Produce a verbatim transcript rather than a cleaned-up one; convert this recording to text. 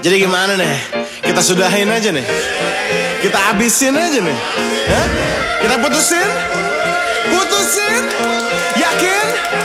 Jadi gimana nih? Kita sudahin aja nih. Kita habisin aja nih. Hah? Kita putusin?